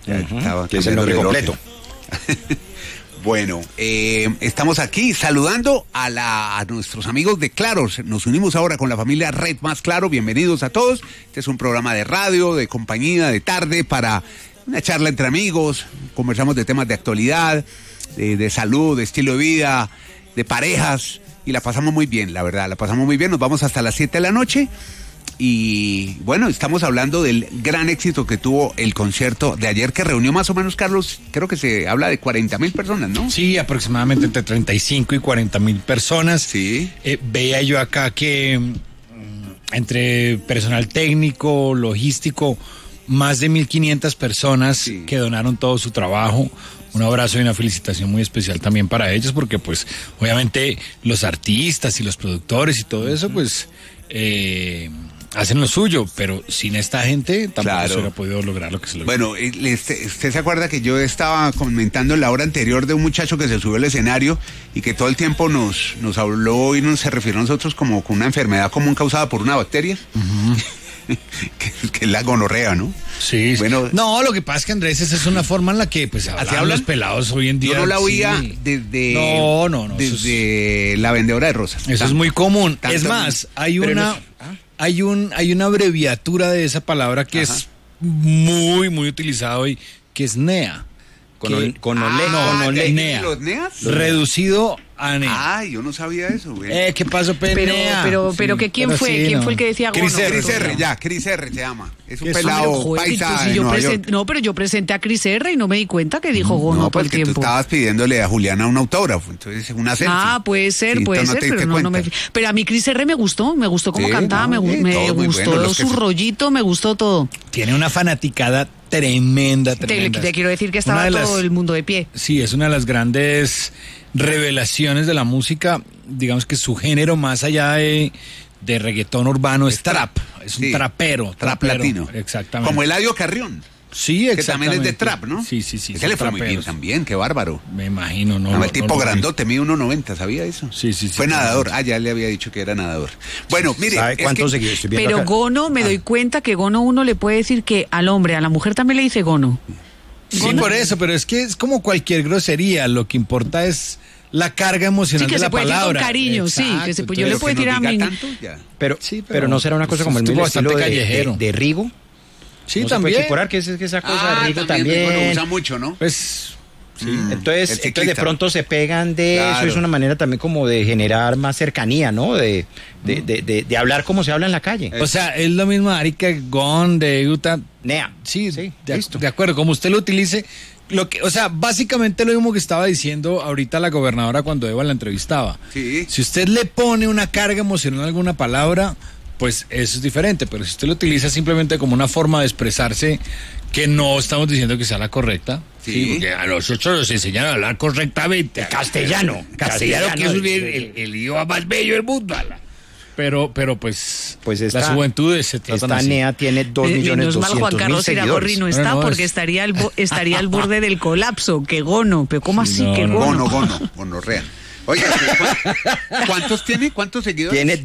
Que es el nombre completo. Bueno, estamos aquí saludando a nuestros amigos de Claro. Nos unimos ahora con la familia Red Más Claro. Bienvenidos a todos. Este es un programa de radio, de compañía, de tarde, para una charla entre amigos. Conversamos de temas de actualidad, de salud, de estilo de vida, de parejas. Y la pasamos muy bien, la verdad, la pasamos muy bien. Nos vamos hasta las 7 de la noche. Y bueno, estamos hablando del gran éxito que tuvo el concierto de ayer, que reunió más o menos, Carlos, creo que se habla de 40,000 personas, ¿no? Sí, aproximadamente entre 35 y 40,000 personas. Sí. Veía yo acá que entre personal técnico, logístico, más de 1,500 personas que donaron todo su trabajo. Un abrazo y una felicitación muy especial también para ellos, porque pues obviamente los artistas y los productores y todo eso, pues hacen lo suyo, pero sin esta gente tampoco se hubiera podido lograr lo que se logró. Bueno, usted se acuerda que yo estaba comentando en la hora anterior de un muchacho que se subió al escenario y que todo el tiempo nos habló y se refirió a nosotros como con una enfermedad común causada por una bacteria. que es la gonorrea, ¿no? Sí. Bueno, no, lo que pasa es que, Andrés, esa es una forma en la que pues hablan los pelados hoy en día. Yo no la oía desde desde la vendedora de rosas. Eso es muy común. Es más, hay una abreviatura de esa palabra que es muy, muy utilizada hoy, que es NEA. NEA. ¿Los NEAs? Reducido a NEA. Ay, yo no sabía eso, güey. ¿Qué pasó, NEA? Pero que ¿quién fue el que decía Gono? Chris R se llama. Es un pelado paisa de Nueva York. No, pero yo presenté a Chris R y no me di cuenta que dijo Gono todo el tiempo. Tú estabas pidiéndole a Juliana un autógrafo, entonces una selfie. Puede ser, pero no me... Pero a mí Chris R me gustó cómo cantaba, me gustó su rollito, me gustó todo. Tiene una fanaticada tremenda. Te quiero decir que estaba todo el mundo de pie. Sí, es una de las grandes revelaciones de la música. Digamos que su género, más allá de reggaetón urbano, es trap. Es un trapero. Trap latino. Exactamente. Como Eladio Carrión. Sí, exactamente. Que también es de trap, ¿no? Sí. Ese le fue muy bien también, qué bárbaro. Me imagino, ¿no? El tipo grandote, mide 1.90, ¿sabía eso? Sí. Fue nadador. Ya le había dicho que era nadador. Bueno, mire. ¿Sabe cuántos seguidores estoy viendo Pero acá? Gono, me doy cuenta que Gono uno le puede decir que al hombre, a la mujer también le dice Gono. Sí, por eso, pero es que es como cualquier grosería. Lo que importa es la carga emocional de la palabra. Sí, que se puede decir con cariño, exacto, yo le puedo decir a mí. Pero no será una cosa como el mismo estilo de Rigo. Sí, no también. Se puede que esa cosa de Rigo también. Rigo lo usa mucho, ¿no? Pues sí. Entonces de pronto se pegan de eso. Es una manera también como de generar más cercanía, ¿no? De hablar como se habla en la calle. O sea, es lo mismo Arica, Gon, de Utah. NEA. Sí, de acuerdo, como usted lo utilice. Básicamente lo mismo que estaba diciendo ahorita la gobernadora cuando Eva la entrevistaba. Sí. Si usted le pone una carga emocional a alguna palabra, pues eso es diferente, pero si usted lo utiliza simplemente como una forma de expresarse, que no estamos diciendo que sea la correcta. Sí, porque a nosotros nos enseñaron a hablar correctamente. Castellano Que es el idioma más bello del mundo. Pero pues las juventudes se tratan esta así. NEA tiene 2.200.000 Menos mal Juan Carlos seguidores. Iragorri no está, porque estaría al borde del colapso. Que Gono, pero ¿cómo así que Gono? Gonorrea. Oiga, ¿cuántos tiene? ¿Cuántos seguidores? Tiene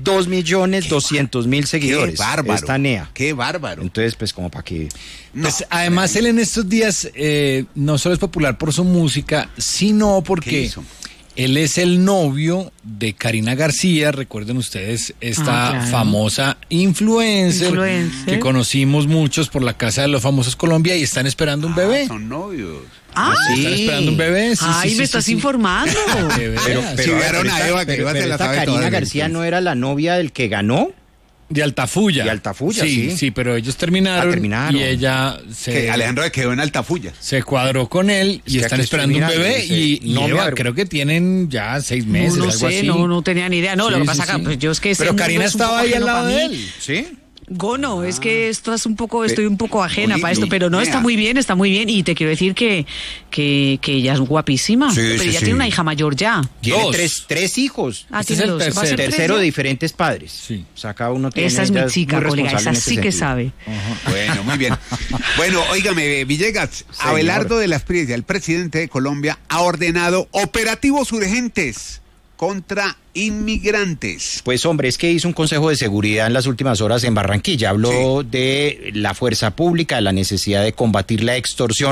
2.200.000 seguidores. Qué bárbaro. Esta NEA. Qué bárbaro. Entonces, pues como para que... Pues, además, él en estos días no solo es popular por su música, sino porque él es el novio de Karina García. Recuerden ustedes esta famosa influencer que conocimos muchos por la Casa de los Famosos Colombia, y están esperando un bebé. Son novios. Están esperando un bebé. Me estás informando. Pero vieron a Eva que iba a la Karina García no era la novia del que ganó. De Altafulla. Sí, pero ellos terminaron. Y ella Alejandro quedó en Altafulla. Se cuadró con él y están esperando un bebé. Y Eva, creo que tienen ya 6 meses. No sé, no tenía ni idea. No, lo que pasa que pues yo es que... Pero Karina estaba ahí al lado de él. ¿Sí? Gono, es que estoy un poco ajena para esto, pero no, está muy bien, y te quiero decir que ella es guapísima, pero ella tiene una hija mayor ya. Tiene tres hijos. Este es el tercero de diferentes padres. Sí. O sea, cada uno tiene... Esa es mi chica, colega, esa sí que sabe. Bueno, muy bien. Bueno, óigame, Villegas, Abelardo de las Priesas, el presidente de Colombia, ha ordenado operativos urgentes contra inmigrantes. Pues hombre, es que hizo un consejo de seguridad en las últimas horas en Barranquilla. Habló de la fuerza pública, de la necesidad de combatir la extorsión